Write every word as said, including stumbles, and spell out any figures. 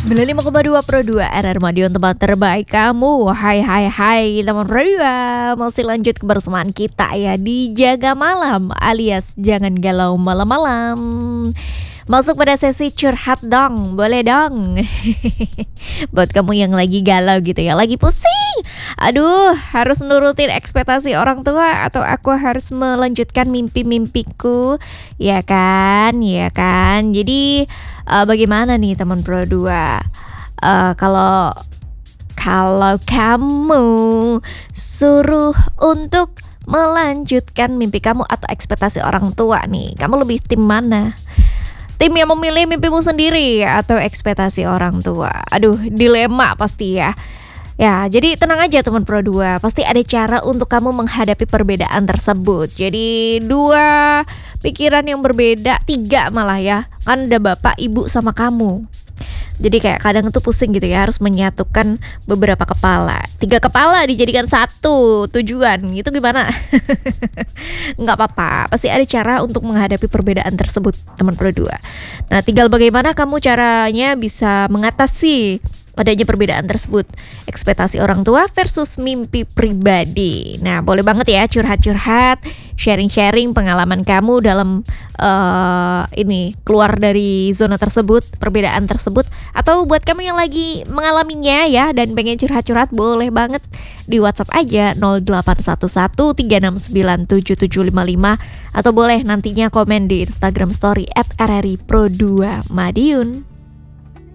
sembilan puluh lima koma dua Pro dua R R Madiun, tempat terbaik kamu. Hai hai hai teman Pro dua, masih lanjut kebersamaan kita ya di Jaga Malam alias Jangan Galau Malam-Malam. Masuk pada sesi curhat dong, boleh dong. Buat kamu yang lagi galau gitu ya, lagi pusing, aduh harus nurutin ekspektasi orang tua atau aku harus melanjutkan mimpi-mimpiku, ya kan, ya kan. Jadi uh, bagaimana nih teman Pro dua, uh, kalau kalau kamu suruh untuk melanjutkan mimpi kamu atau ekspektasi orang tua nih, kamu lebih tim mana? Tim yang memilih mimpimu sendiri atau ekspektasi orang tua? Aduh, dilema pasti ya. Ya, jadi tenang aja teman Pro dua, pasti ada cara untuk kamu menghadapi perbedaan tersebut. Jadi dua pikiran yang berbeda, tiga malah ya. Kan ada bapak, ibu sama kamu. Jadi kayak kadang itu pusing gitu ya, harus menyatukan beberapa kepala. Tiga kepala dijadikan satu tujuan, gitu gimana? Nggak apa-apa, pasti ada cara untuk menghadapi perbedaan tersebut teman Pro dua. Nah, tinggal bagaimana kamu caranya bisa mengatasi adanya perbedaan tersebut, ekspektasi orang tua versus mimpi pribadi. Nah, boleh banget ya curhat-curhat, sharing-sharing pengalaman kamu dalam uh, ini keluar dari zona tersebut, perbedaan tersebut. Atau buat kamu yang lagi mengalaminya ya dan pengen curhat-curhat, boleh banget di WhatsApp aja nol delapan satu satu tiga enam sembilan tujuh tujuh lima lima, atau boleh nantinya komen di Instagram Story at R R I Pro dua Madiun.